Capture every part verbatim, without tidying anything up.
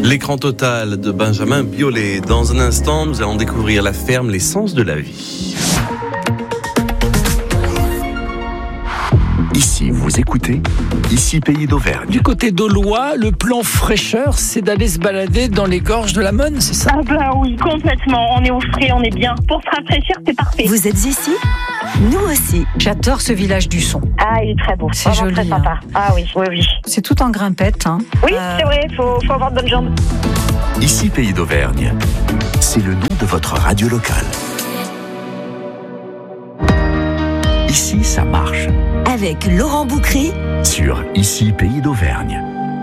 L'écran total de Benjamin Biolay. Dans un instant, nous allons découvrir la ferme L'essence de la vie. Ici, vous écoutez, ici Pays d'Auvergne. Du côté d'Aulois, le plan fraîcheur, c'est d'aller se balader dans les gorges de la Monne, c'est ça ? Ah bah oui, complètement. On est au frais, on est bien. Pour se rafraîchir, c'est parfait. Vous êtes ici ? Nous aussi. J'adore ce village du son. Ah, il est très beau. C'est Vraiment joli. très sympa. Hein. Ah oui, oui, oui. C'est tout en grimpette. Hein. Oui, Euh, c'est vrai, faut, faut avoir de bonnes jambes. Ici Pays d'Auvergne, c'est le nom de votre radio locale. Ici, ça marche. Avec Laurent Boucry Sur Ici Pays d'Auvergne.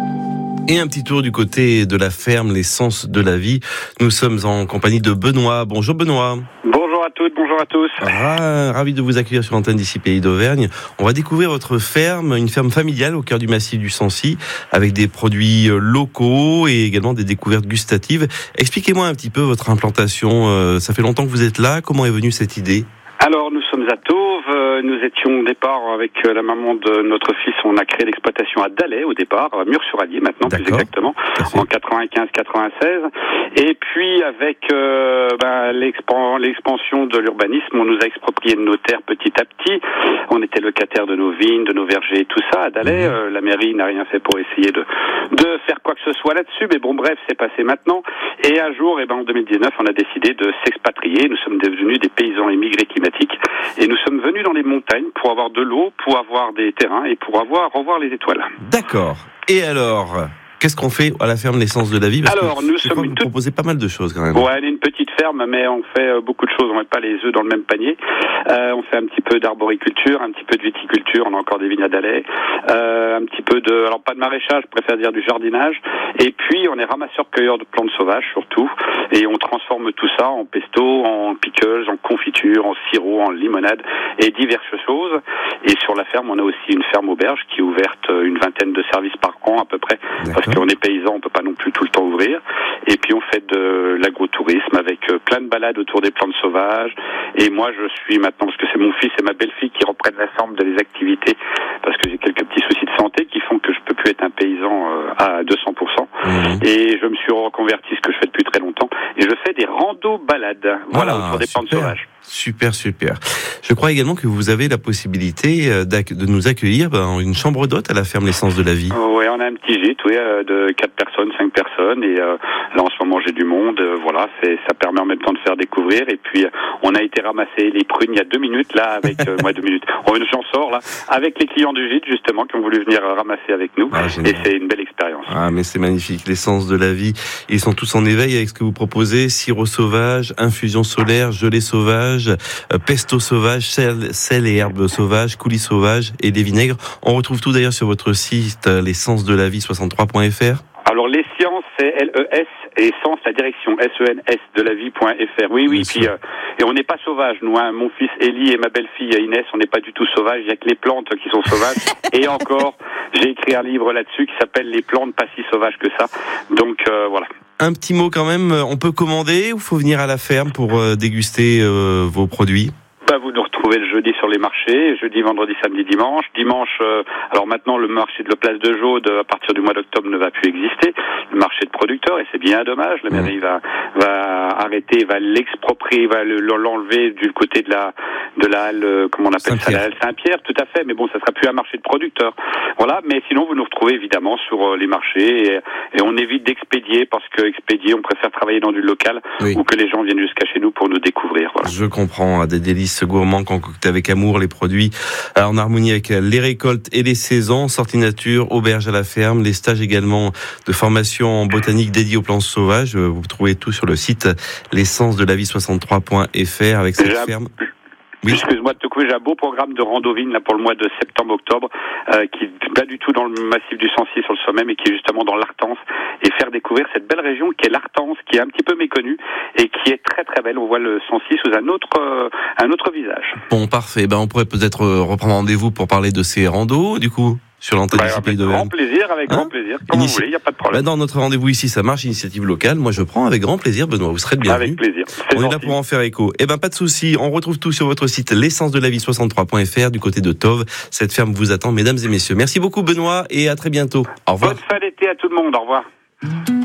Et un petit tour du côté de la ferme L'essence de la vie. Nous sommes en compagnie de Benoît. Bonjour Benoît. Bonjour à toutes, bonjour à tous. Ra- Ravi de vous accueillir sur l'antenne d'Ici Pays d'Auvergne. On va découvrir votre ferme, une ferme familiale au cœur du massif du Sancy, avec des produits locaux et également des découvertes gustatives. Expliquez-moi un petit peu votre implantation. Euh, ça fait longtemps que vous êtes là. Comment est venue cette idée ? Alors nous sommes à Tauve, nous étions au départ avec la maman de notre fils, on a créé l'exploitation à Dalais au départ, à Murs-sur-Allier maintenant plus D'accord. exactement, en quatre-vingt-quinze quatre-vingt-seize. Et puis avec euh, ben, l'expan- l'expansion de l'urbanisme, on nous a exproprié de nos terres petit à petit. On était locataires de nos vignes, de nos vergers et tout ça. À Dalais, mmh. euh, la mairie n'a rien fait pour essayer de, de faire quoi que ce soit là-dessus, mais bon bref, c'est passé maintenant. Et un jour, eh ben, en deux mille dix-neuf, on a décidé de s'expatrier. Nous sommes devenus des paysans émigrés climatiques. Et nous sommes venus dans les montagnes pour avoir de l'eau, pour avoir des terrains et pour avoir revoir les étoiles. D'accord. Et alors, qu'est-ce qu'on fait à la ferme L'essence de la vie ? Parce Alors, que nous je sommes crois que une vous toute... proposez pas mal de choses quand même. Ouais, elle est une petite ferme, mais on fait euh, beaucoup de choses. On met pas les œufs dans le même panier. Euh, on fait un petit peu d'arboriculture, un petit peu de viticulture. On a encore des vignes à Dalais. Euh, un petit peu de, alors pas de maraîchage, je préfère dire du jardinage. Et puis, on est ramasseurs-cueilleurs de plantes sauvages surtout. Et on transforme tout ça en pesto, en pickles, en confiture, en sirop, en limonade et diverses choses. Et sur la ferme, on a aussi une ferme auberge qui est ouverte une vingtaine de services par an à peu près. D'accord. Parce qu'on est paysans, on peut pas non plus tout le temps ouvrir. Et puis on fait de l'agrotourisme avec plein de balades autour des plantes sauvages. Et moi je suis maintenant, parce que c'est mon fils et ma belle-fille qui reprennent l'ensemble des activités, parce que j'ai quelques petits soucis de santé qui font que je peux plus être un paysan à deux cents pour cent. Mmh. Et je me suis reconverti, ce que je fais depuis très longtemps. Et je fais des randos-balades, voilà, ah, autour des super. plantes sauvages. Super, super. Je crois également que vous avez la possibilité de nous accueillir dans une chambre d'hôte à la ferme L'essence de la vie. Oui, on a un petit gîte, oui, de quatre personnes, cinq personnes, et euh, là en ce moment j'ai du monde, euh, voilà, c'est, ça permet en même temps de faire découvrir, et puis on a été ramasser les prunes il y a deux minutes, là, avec, euh, moi deux minutes, oh, j'en sors, là, avec les clients du gîte, justement, qui ont voulu venir ramasser avec nous, ah, et c'est une belle expérience. Ah, mais c'est magnifique, L'essence de la vie, ils sont tous en éveil avec ce que vous proposez, sirop sauvage, infusion solaire, gelée sauvage, euh, pesto sauvage, sel, sel et herbes sauvages, coulis sauvages et des vinaigres. On retrouve tout d'ailleurs sur votre site, euh, l'essence de la vie soixante-trois point f r. Alors, les sciences, c'est L E S, et Sens, la direction, S E N S, de la vie.fr. Oui, oui, puis, euh, et on n'est pas sauvages, nous, hein. Mon fils Élie et ma belle-fille Inès, on n'est pas du tout sauvages, il n'y a que les plantes qui sont sauvages. Et encore, j'ai écrit un livre là-dessus qui s'appelle Les plantes pas si sauvages que ça. Donc, euh, voilà. Un petit mot quand même, on peut commander ou faut venir à la ferme pour euh, déguster euh, vos produits ? Bah, vous nous retrouvez le jeudi sur les marchés, jeudi, vendredi, samedi, dimanche. Dimanche, euh, alors maintenant le marché de la place de Jaude à partir du mois d'octobre ne va plus exister. Le marché de producteurs, et c'est bien dommage. La mairie va va arrêter, va l'exproprier, va le, l'enlever du côté de la de la halle, euh, comment on appelle ça, la halle Saint-Pierre, tout à fait. Mais bon, ça sera plus un marché de producteurs. Voilà. Mais sinon, vous nous retrouvez évidemment sur euh, les marchés et, et on évite d'expédier parce que expédier, on préfère travailler dans du local oui. ou que les gens viennent jusqu'à chez nous pour nous découvrir. Voilà. Je comprends, des délices gourmands concoctés avec amour, les produits en harmonie avec les récoltes et les saisons, sorties nature, auberge à la ferme, les stages également de formation en botanique dédiés aux plantes sauvages. Vous trouvez tout sur le site l'essence de la vie soixante-trois point f r avec cette Déjà, ferme. Oui. Excuse-moi de te couper, j'ai un beau programme de randovine là pour le mois de septembre-octobre euh, qui n'est pas du tout dans le massif du Sancy sur le sommet mais qui est justement dans l'Artense et faire découvrir cette belle région qui est l'Artense, qui est un petit peu méconnue et qui est très très belle. On voit le Sancy sous un autre euh, un autre visage. Bon, parfait. Ben on pourrait peut-être reprendre rendez-vous pour parler de ces randos du coup. Sur l'antenne bah, d'Ici Pays d'Auvergne. Avec grand plaisir, avec hein grand plaisir. Comme Inici... vous voulez, il n'y a pas de problème. Bah, dans notre rendez-vous ici, ça marche, initiative locale. Moi, je prends avec grand plaisir, Benoît. Vous serez le bienvenu. Avec plaisir. C'est on gentil. est là pour en faire écho. Eh ben, pas de souci. On retrouve tout sur votre site l'essence de la vie soixante-trois point f r du côté de Tauve. Cette ferme vous attend, mesdames et messieurs. Merci beaucoup, Benoît, et à très bientôt. Au revoir. Bonne fin d'été à tout le monde. Au revoir.